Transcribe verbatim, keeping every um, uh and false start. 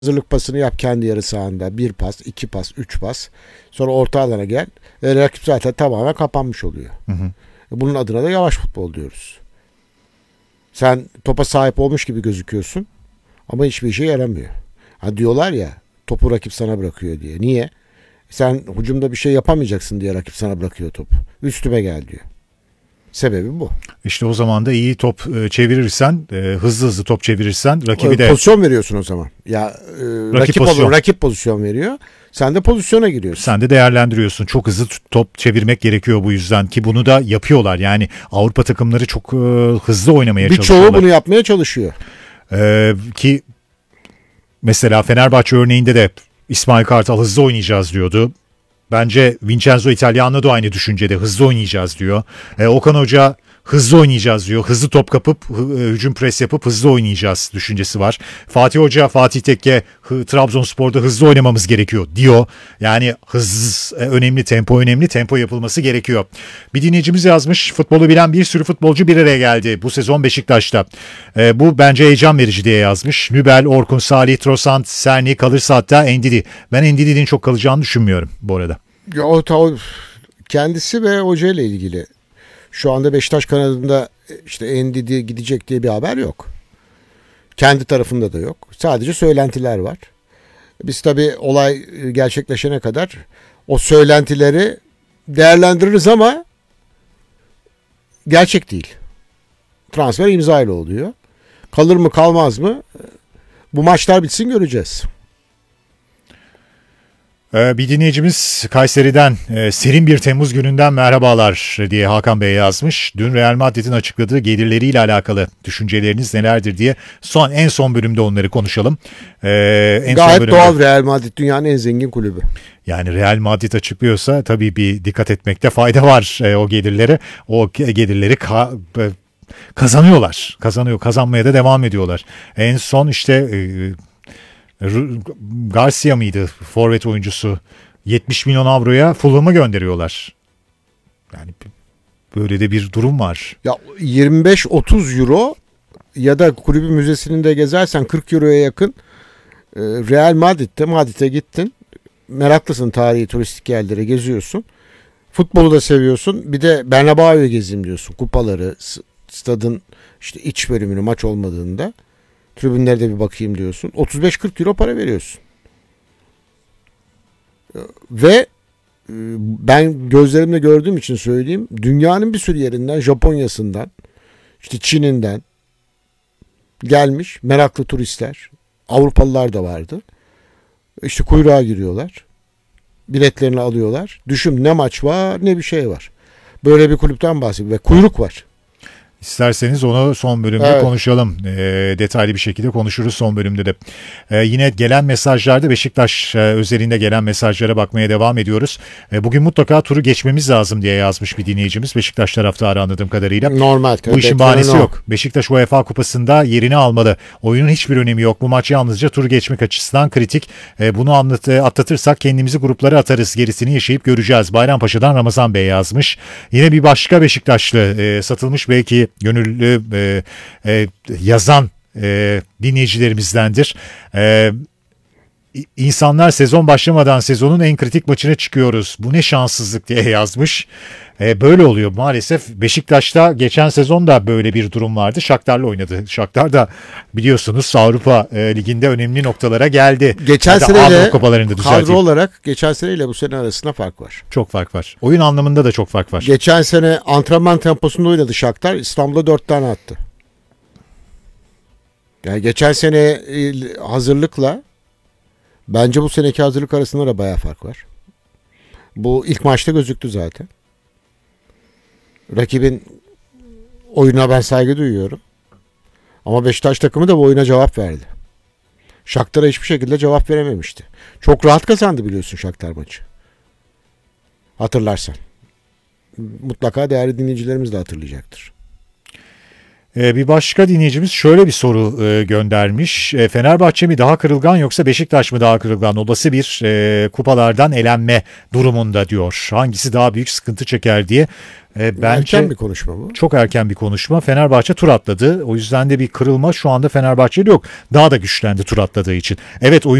Hazırlık pasını yap kendi yarı sahanda. Bir pas, iki pas, üç pas. Sonra orta alana gel. Ve rakip zaten tamamen kapanmış oluyor. Hı hı. Bunun adına da yavaş futbol diyoruz. Sen topa sahip olmuş gibi gözüküyorsun. Ama hiçbir işe yaramıyor. Ha diyorlar ya, topu rakip sana bırakıyor diye. Niye? Sen hücumda bir şey yapamayacaksın diye rakip sana bırakıyor topu. Üstüme gel diyor. Sebebi bu. İşte o zaman da iyi top çevirirsen, hızlı hızlı top çevirirsen rakibi de... Pozisyon veriyorsun o zaman. Ya e, Rakip rakip, pozisyon. olur, rakip pozisyon veriyor. Sen de pozisyona giriyorsun. Sen de değerlendiriyorsun. Çok hızlı top çevirmek gerekiyor bu yüzden ki bunu da yapıyorlar. Yani Avrupa takımları çok hızlı oynamaya çalışıyorlar. Birçoğu bunu yapmaya çalışıyor. Ee, ki mesela Fenerbahçe örneğinde de İsmail Kartal hızlı oynayacağız diyordu. Bence Vincenzo Italiano da aynı düşüncede, hızlı oynayacağız diyor. Ee, Okan Hoca hızlı oynayacağız diyor. Hızlı top kapıp hücum pres yapıp hızlı oynayacağız düşüncesi var. Fatih Hoca, Fatih Tekke hı, Trabzonspor'da hızlı oynamamız gerekiyor diyor. Yani hız önemli, tempo önemli, tempo yapılması gerekiyor. Bir dinleyicimiz yazmış, futbolu bilen bir sürü futbolcu bir araya geldi bu sezon Beşiktaş'ta. Ee, bu bence heyecan verici diye yazmış. Nübel, Orkun, Salih, Trossard, Serni, kalırsa hatta Endidi. Ben Endidi'nin çok kalacağını düşünmüyorum bu arada. Ya, o, o kendisi ve hoca ile ilgili. Şu anda Beşiktaş kanadında işte Endidi gidecek diye bir haber yok. Kendi tarafında da yok. Sadece söylentiler var. Biz tabii olay gerçekleşene kadar o söylentileri değerlendiririz ama gerçek değil. Transfer imza ile oluyor. Kalır mı kalmaz mı? Bu maçlar bitsin göreceğiz. Bir dinleyicimiz Kayseri'den serin bir Temmuz gününden merhabalar diye Hakan Bey yazmış. Dün Real Madrid'in açıkladığı gelirleriyle alakalı düşünceleriniz nelerdir diye son en son bölümde onları konuşalım. Ee, en Gayet son bölümde, doğal, Real Madrid dünyanın en zengin kulübü. Yani Real Madrid açıklıyorsa tabii bir dikkat etmekte fayda var e, o gelirlere. O gelirleri ka- kazanıyorlar. Kazanıyor, kazanmaya da devam ediyorlar. En son işte... E, Garcia mıydı forvet oyuncusu, yetmiş milyon avroya Fulham'a gönderiyorlar. Yani böyle de bir durum var. Ya yirmi beş otuz euro ya da kulübü müzesinin de gezersen kırk euroya yakın. Real Madrid'de, Madrid'e gittin. Meraklısın, tarihi turistik yerlere geziyorsun. Futbolu da seviyorsun. Bir de Bernabeu'yu gezeyim diyorsun. Kupaları, stadın işte iç bölümünü maç olmadığında. Tribünlerde bir bakayım diyorsun. otuz beş kırk euro para veriyorsun. Ve ben gözlerimle gördüğüm için söyleyeyim. Dünyanın bir sürü yerinden, Japonya'sından, işte Çin'inden gelmiş meraklı turistler. Avrupalılar da vardı. İşte kuyruğa giriyorlar. Biletlerini alıyorlar. Düşün, ne maç var ne bir şey var. Böyle bir kulüpten bahsediyor. Ve kuyruk var. İsterseniz onu son bölümde evet. konuşalım. E, detaylı bir şekilde konuşuruz son bölümde de. E, yine gelen mesajlarda Beşiktaş e, özelinde gelen mesajlara bakmaya devam ediyoruz. E, bugün mutlaka turu geçmemiz lazım diye yazmış bir dinleyicimiz. Beşiktaş taraftarı anladığım kadarıyla. Normal. Bu işin bahanesi yok. Beşiktaş UEFA Kupası'nda yerini almalı. Oyunun hiçbir önemi yok. Bu maç yalnızca turu geçmek açısından kritik. E, bunu anlat, atlatırsak kendimizi gruplara atarız. Gerisini yaşayıp göreceğiz. Bayrampaşa'dan Ramazan Bey yazmış. Yine bir başka Beşiktaşlı e, satılmış belki gönüllü e, e, yazan e, dinleyicilerimizdendir. E, insanlar sezon başlamadan sezonun en kritik maçına çıkıyoruz. Bu ne şanssızlık diye yazmış. E, böyle oluyor maalesef. Beşiktaş'ta geçen sezon da böyle bir durum vardı. Shakhtar'la oynadı. Shakhtar da biliyorsunuz Avrupa e, Ligi'nde önemli noktalara geldi. Geçen seneyle kadro olarak geçen seneyle bu sene arasında fark var. Çok fark var. Oyun anlamında da çok fark var. Geçen sene antrenman temposunda oynadı Shakhtar. İstanbul'da dört tane attı. Yani geçen sene hazırlıkla bence bu seneki hazırlık arasında da bayağı fark var. Bu ilk maçta gözüktü zaten. Rakibin oyuna ben saygı duyuyorum. Ama Beşiktaş takımı da bu oyuna cevap verdi. Shakhtar'a hiçbir şekilde cevap verememişti. Çok rahat kazandı biliyorsun Shakhtar maçı. Hatırlarsan. Mutlaka değerli dinleyicilerimiz de hatırlayacaktır. Ee, bir başka dinleyicimiz şöyle bir soru e, göndermiş. E, Fenerbahçe mi daha kırılgan yoksa Beşiktaş mı daha kırılgan? Olası bir e, kupalardan elenme durumunda diyor. Hangisi daha büyük sıkıntı çeker diye. E, bence Erken bir konuşma bu. çok erken bir konuşma. Fenerbahçe tur atladı. O yüzden de bir kırılma şu anda Fenerbahçe'de yok. Daha da güçlendi tur atladığı için. Evet, oyun